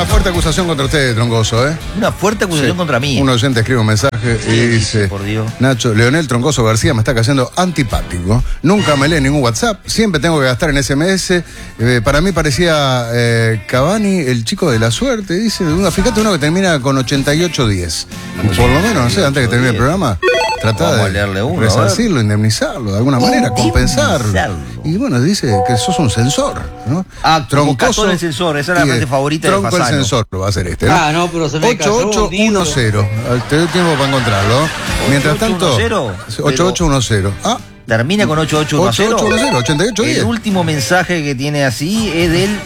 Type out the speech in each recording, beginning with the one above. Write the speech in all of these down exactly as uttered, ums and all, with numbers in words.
una fuerte acusación contra usted, Troncoso, ¿eh? Una fuerte acusación sí. contra mí. Un oyente escribe un mensaje sí, y dice, por Dios. Nacho, Leonel Troncoso García me está cayendo antipático. Nunca me lee ningún WhatsApp, siempre tengo que gastar en S M S. Eh, para mí parecía eh, Cavani, el chico de la suerte, dice. Una, fíjate uno que termina con ochenta y ocho diez. Por lo menos, no sé, antes que termine el programa, tratar de uno, resarcirlo, indemnizarlo, de alguna manera, compensarlo. Y bueno, dice que sos un censor, ¿no? Ah, Troncoso el censor, esa es la frase favorita de Fasano. Tronco el censor lo va a hacer este, ¿no? Ah, no, pero se me ocho ocho uno cero. Te doy tiempo para encontrarlo. Mientras tanto, ocho ocho uno cero. Ah. Termina con ocho ocho uno cero. ocho ocho uno cero, ochenta y ocho diez. El último mensaje que tiene así es del,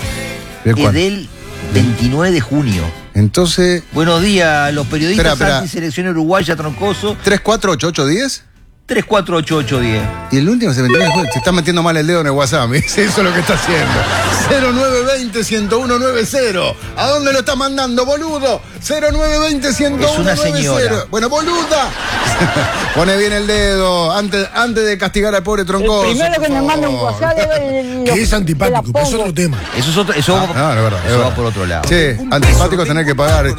es del veintinueve de junio. Entonces. Buenos días, los periodistas espera, espera. anti-selección uruguaya, Troncoso. tres cuatro ocho ocho diez. tres cuatro ocho ocho diez. Y el último se metió, se está metiendo mal el dedo en el WhatsApp. Eso es lo que está haciendo. cero nueve dos cero, uno uno nueve cero. ¿A dónde lo está mandando, boludo? cero nueve dos cero, uno uno nueve cero. Es una señora. Bueno, boluda. Pone bien el dedo antes, antes de castigar al pobre Troncoso. El primero que me manda un WhatsApp es que es antipático, pero es otro tema. Eso es otro, eso, ah, no, no, es verdad, eso es verdad. va por otro lado. Sí, antipático tener que pagar.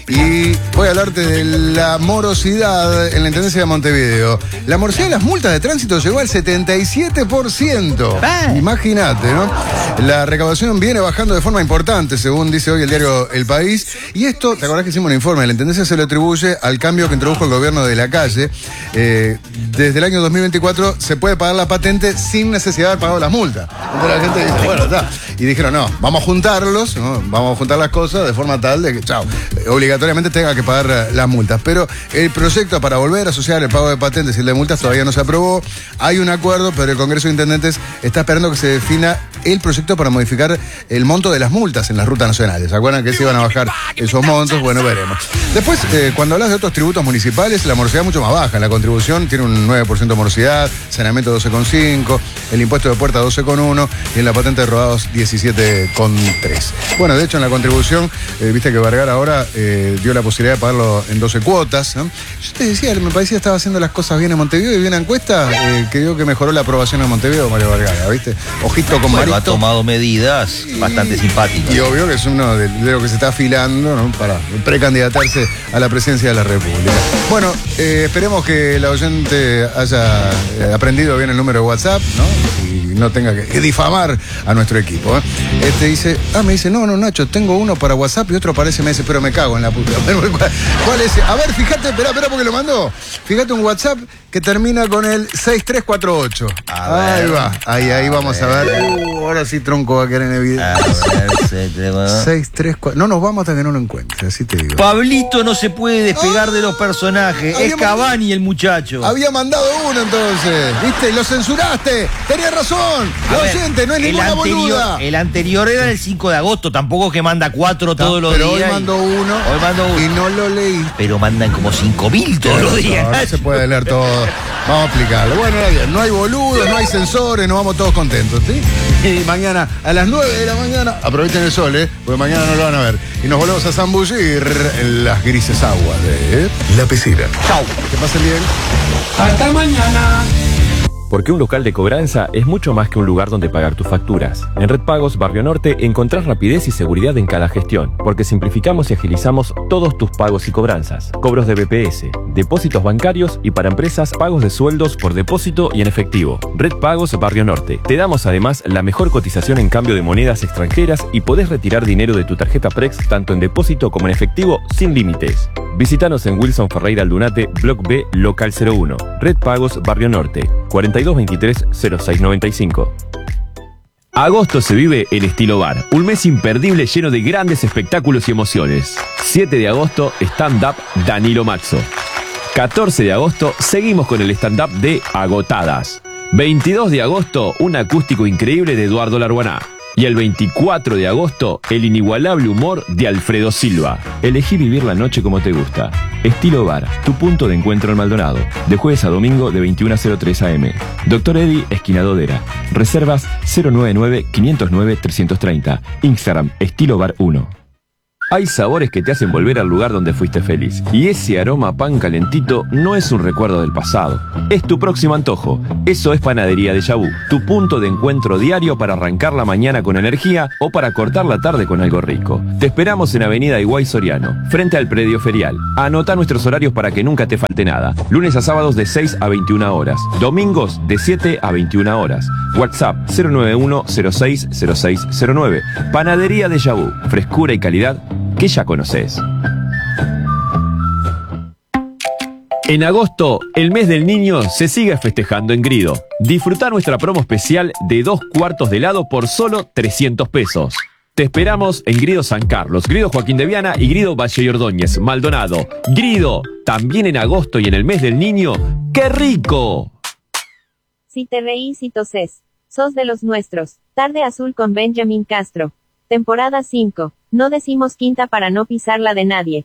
Y voy a hablarte de la morosidad en la Intendencia de Montevideo. La morosidad de las multas de tránsito llegó al setenta y siete por ciento. Imagínate, ¿no? La recaudación viene bajando de forma importante, según dice hoy el diario El País. Y esto, ¿te acordás que hicimos un informe? La Intendencia se lo atribuye al cambio que introdujo el gobierno de la calle. Eh, desde el año dos mil veinticuatro se puede pagar la patente sin necesidad de haber pagado las multas. Entonces la gente dice, bueno, está. Y dijeron, no, vamos a juntarlos, ¿no? Vamos a juntar las cosas de forma tal de que, chao, obligatoriamente tenga que pagar las multas. Pero el proyecto para volver a asociar el pago de patentes y el de multas todavía no se aprobó. Hay un acuerdo, pero el Congreso de Intendentes está esperando que se defina el proyecto para modificar el monto de las multas en las rutas nacionales. ¿Se acuerdan que se iban a bajar esos montos? Bueno, veremos. Después, eh, cuando hablas de otros tributos municipales, la morosidad es mucho más baja. La contribución tiene un nueve por ciento de morosidad, saneamiento doce coma cinco, el impuesto de puerta doce coma uno y en la patente de rodados diecisiete coma tres. Bueno, de hecho, en la contribución, eh, viste que Vergara ahora eh, dio la posibilidad de pagarlo en doce cuotas, ¿no? Yo te decía, me parecía que estaba haciendo las cosas bien en Montevideo y vi una encuesta eh, que dio que mejoró la aprobación en Montevideo, Mario Vergara, ¿viste? Ojito con Marito. Bueno, ha tomado medidas y, bastante simpáticas. Y obvio que es uno de, de lo que se está afilando, ¿no? Para precandidatarse a la presidencia de la República. Bueno, eh, esperemos que la oyente haya eh, aprendido bien el número de WhatsApp, ¿no? Y no tenga que, que difamar a nuestro equipo, ¿eh? Este dice, ah, me dice, no, no, Nacho, tengo uno para WhatsApp y otro para S M S, pero me cago en la puta. ¿Cuál es? A ver, fíjate, espera, espera, porque lo mandó. Fíjate un WhatsApp que termina con el seis tres cuatro ocho. A ahí ver, va, ahí, ahí a vamos ver. a ver. Uh, ahora sí Tronco va a quedar en evidencia. seis tres cuatro. No nos vamos hasta que no lo encuentre, así te digo. Pablito no se puede despegar ah, de los personajes. Es Cavani mandado, el muchacho. Había mandado uno entonces, ¿viste? Lo censuraste. Tenías razón. La oyente, no es ninguna anterior, boluda. El anterior era el cinco de agosto. Tampoco que manda cuatro no, todos los pero días. Hoy mandó uno. Hoy mandó uno. Y no lo leí. Pero mandan como cinco mil todos los días. No, no se puede leer todo. Vamos a explicarlo. Bueno, no hay boludos, no hay censores, nos vamos todos contentos, ¿sí? Y mañana a las nueve de la mañana, aprovechen el sol, ¿eh? Porque mañana no lo van a ver. Y nos volvemos a zambullir en las grises aguas de La Pecera. Chau. Que pasen bien. Hasta mañana. Porque un local de cobranza es mucho más que un lugar donde pagar tus facturas. En Red Pagos Barrio Norte encontrás rapidez y seguridad en cada gestión, porque simplificamos y agilizamos todos tus pagos y cobranzas. Cobros de B P S, depósitos bancarios y para empresas pagos de sueldos por depósito y en efectivo. Red Pagos Barrio Norte. Te damos además la mejor cotización en cambio de monedas extranjeras y podés retirar dinero de tu tarjeta Prex tanto en depósito como en efectivo sin límites. Visítanos en Wilson Ferreira Aldunate, Block B, Local cero uno. Red Pagos Barrio Norte, cuarenta y dos veintitrés cero seis noventa y cinco. Agosto se vive en Estilo Bar, un mes imperdible lleno de grandes espectáculos y emociones. siete de agosto, stand-up Danilo Maxo. catorce de agosto, seguimos con el stand-up de Agotadas. veintidós de agosto, un acústico increíble de Eduardo Larguaná. Y el veinticuatro de agosto, el inigualable humor de Alfredo Silva. Elegí vivir la noche como te gusta. Estilo Bar, tu punto de encuentro en Maldonado. De jueves a domingo de veintiuna a cero tres a eme. Doctor Eddy, esquina Dodera. Reservas cero nueve nueve, quinientos nueve, trescientos treinta. Instagram, Estilo Bar uno. Hay sabores que te hacen volver al lugar donde fuiste feliz. Y ese aroma a pan calentito no es un recuerdo del pasado. Es tu próximo antojo. Eso es Panadería Déjà Vu, tu punto de encuentro diario para arrancar la mañana con energía o para cortar la tarde con algo rico. Te esperamos en Avenida Higuay Soriano, frente al predio ferial. Anota nuestros horarios para que nunca te falte nada. Lunes a sábados de seis a veintiuna horas. Domingos de siete a veintiuna horas. WhatsApp cero nueve uno cero seis cero seis cero nueve. Panadería Déjà Vu, frescura y calidad que ya conoces. En agosto, el mes del niño se sigue festejando en Grido. Disfruta nuestra promo especial de dos cuartos de helado por solo trescientos pesos. Te esperamos en Grido San Carlos, Grido Joaquín de Viana y Grido Valle y Ordóñez, Maldonado. Grido, también en agosto y en el mes del niño. ¡Qué rico! Si te reís y toses, sos de los nuestros. Tarde Azul con Benjamín Castro. Temporada cinco. No decimos quinta para no pisarla de nadie.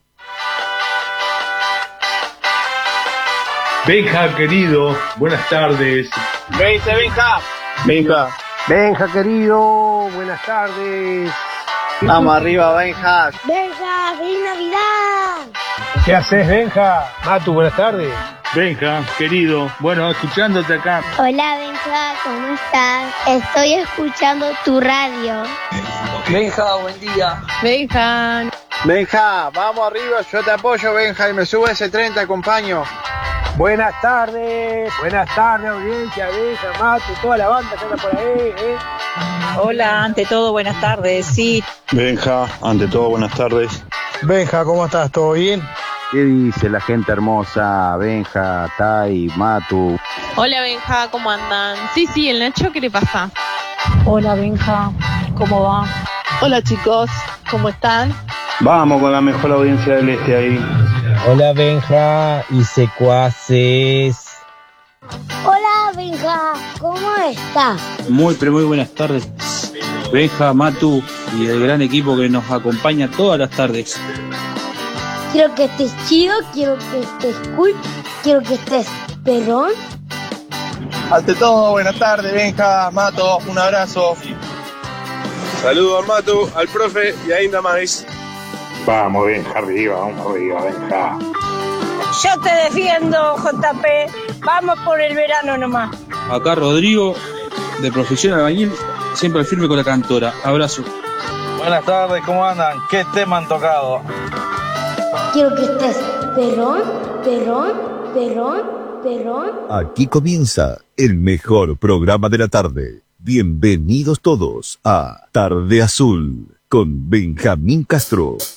Benja, querido, buenas tardes. ¿Qué dice Benja? Benja. Benja, querido, buenas tardes. Vamos arriba, Benja. Benja, feliz Navidad. ¿Qué haces, Benja? Matu, buenas tardes. Benja, querido, bueno, escuchándote acá. Hola, Benja, ¿cómo estás? Estoy escuchando tu radio. Benja, buen día. Benja. Benja, vamos arriba, yo te apoyo, Benja, y me subo a ese tren, te acompaño. Buenas tardes, buenas tardes, audiencia, Benja, Matu, toda la banda que anda por ahí, ¿eh? Hola, ante todo, buenas tardes, sí. Benja, ante todo, buenas tardes. Benja, ¿cómo estás? ¿Todo bien? ¿Qué dice la gente hermosa? Benja, Tai, Matu. Hola, Benja, ¿cómo andan? Sí, sí, el Nacho, ¿qué le pasa? Hola, Benja, ¿cómo va? Hola, chicos, ¿cómo están? Vamos con la mejor audiencia del este ahí. Hola, Benja y secuaces. Hola, Benja, ¿cómo estás? Muy, pero muy buenas tardes. Benja, Matu y el gran equipo que nos acompaña todas las tardes. Quiero que estés chido, quiero que estés cool, quiero que estés perrón. Ante todo, buenas tardes, Benja, Mato, un abrazo. Saludos al Matu, al profe y ainda más. Vamos, Benja, arriba, vamos arriba, Benja. Yo te defiendo, J P. Vamos por el verano nomás. Acá Rodrigo, de profesión albañil, siempre al firme con la cantora. Abrazo. Buenas tardes, ¿cómo andan? ¿Qué tema han tocado? Quiero que estés perrón, perrón, perrón, perrón. Aquí comienza el mejor programa de la tarde. Bienvenidos todos a Tarde Azul con Benjamín Castro.